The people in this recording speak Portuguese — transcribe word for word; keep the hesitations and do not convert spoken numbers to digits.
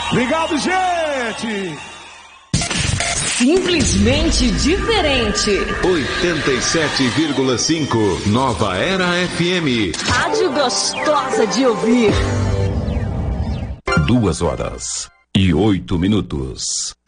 Obrigado, gente! Simplesmente diferente. oitenta e sete vírgula cinco Nova Era F M. Rádio gostosa de ouvir. Duas horas e oito minutos.